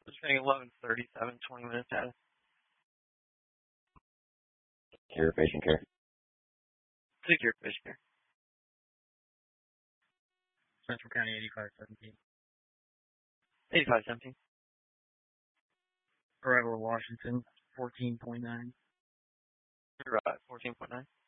Between 11:37, 20 minutes out. Secure patient care. Secure patient care. Central County 8517. 8517. Arrival of Washington 14.9. You're right, 14.9.